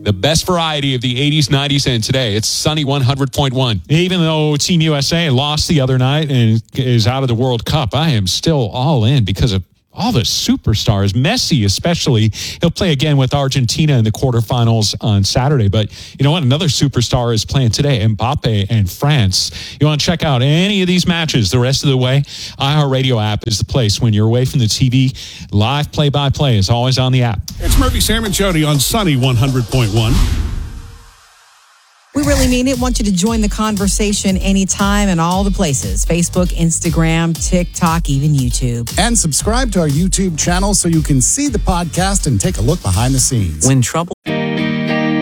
The best variety of the 80s, 90s, and today. It's Sunny 100.1. Even though Team USA lost the other night and is out of the World Cup, I am still all in because of all the superstars, Messi especially. He'll play again with Argentina in the quarterfinals on Saturday. But you know what? Another superstar is playing today, Mbappe and France. You want to check out any of these matches the rest of the way? iHeartRadio app is the place. When you're away from the TV, live play-by-play is always on the app. It's Murphy, Sam, and Jody on Sunny 100.1. We really mean it. Want you to join the conversation anytime and all the places. Facebook, Instagram, TikTok, even YouTube. And subscribe to our YouTube channel so you can see the podcast and take a look behind the scenes. When trouble...